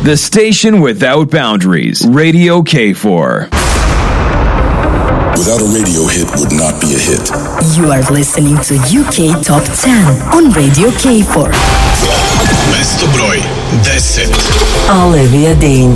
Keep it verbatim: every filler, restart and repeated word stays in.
The station without boundaries. Radio K four. Without a radio hit would not be a hit. You are listening to U K Top ten on Radio K four. Mesto broj deset. Olivia Dean.